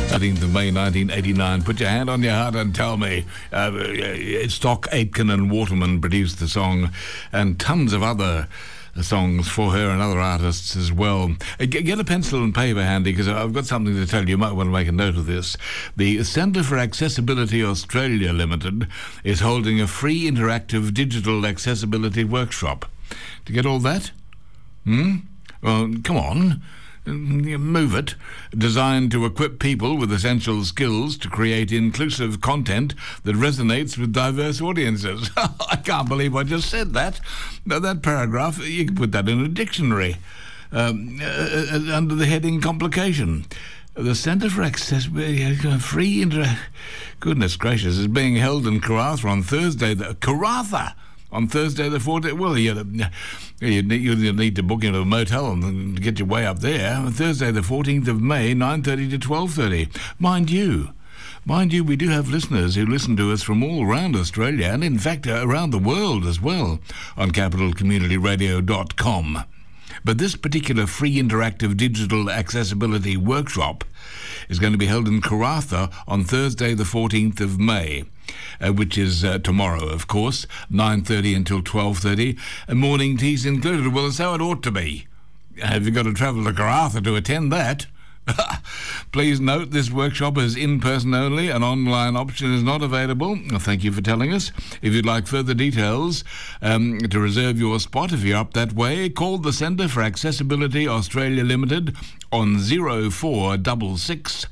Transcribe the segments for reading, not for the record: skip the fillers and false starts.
13th of May 1989. Put your hand on your heart and tell me. Stock, Aitken and Waterman produced the song, and tons of other songs for her and other artists as well. Get a pencil and paper handy, because I've got something to tell you. You might want to make a note of this. The Centre for Accessibility Australia Limited is holding a free interactive digital accessibility workshop. To get all that? Well, come on. Move it. Designed to equip people with essential skills to create inclusive content that resonates with diverse audiences. I can't believe I just said that. That paragraph, you can put that in a dictionary under the heading complication. The Centre for Accessibility Goodness gracious, is being held in Karratha on Thursday. On Thursday the 14th, well, you need to book into a motel and get your way up there. On Thursday the 14th of May, 9:30 to 12:30. Mind you, we do have listeners who listen to us from all around Australia, and in fact around the world as well, on capitalcommunityradio.com. But this particular free interactive digital accessibility workshop is going to be held in Karratha on Thursday the 14th of May. Which is tomorrow, of course, 9:30 until 12:30, and morning teas included. Well, so it ought to be. Have you got to travel to Karratha to attend that? Please note this workshop is in-person only. An online option is not available. Thank you for telling us. If you'd like further details to reserve your spot, if you're up that way, call the Centre for Accessibility Australia Limited on 0466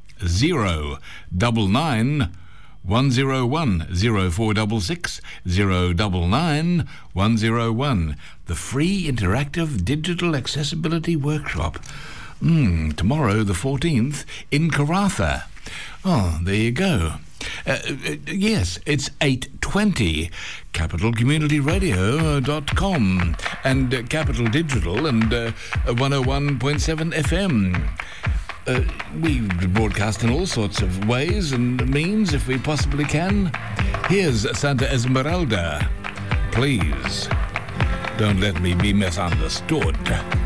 099 101 0466 099 101. The free interactive digital accessibility workshop. Tomorrow the 14th in Karratha. Oh, there you go. Yes, it's 8:20. CapitalCommunityRadio.com and Capital Digital and 101.7 FM. We broadcast in all sorts of ways and means if we possibly can. Here's Santa Esmeralda. Please, don't let me be misunderstood.